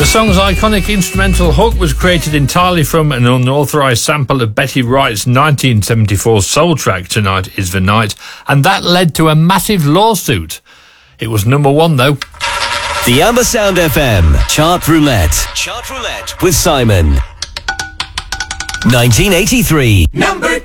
The song's iconic instrumental hook was created entirely from an unauthorised sample of Betty Wright's 1974 soul track, Tonight Is the Night, and that led to a massive lawsuit. It was number one, though. The Amber Sound FM Chart Roulette. Chart Roulette with Simon. 1983. Number